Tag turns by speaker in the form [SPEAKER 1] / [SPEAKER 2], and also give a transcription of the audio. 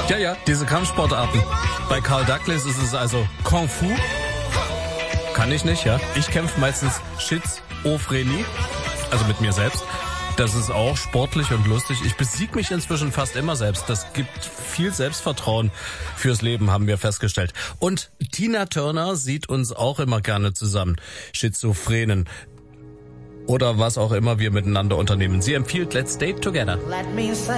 [SPEAKER 1] Ja, diese Kampfsportarten. Bei Carl Douglas ist es also Kung Fu. Kann ich nicht, ja. Ich kämpfe meistens Schizophrenie, also mit mir selbst. Das ist auch sportlich und lustig. Ich besiege mich inzwischen fast immer selbst. Das gibt viel Selbstvertrauen fürs Leben, haben wir festgestellt. Und Tina Turner sieht uns auch immer gerne zusammen. Schizophrenen. Oder was auch immer wir miteinander unternehmen. Sie empfiehlt Let's Date Together.
[SPEAKER 2] Let me say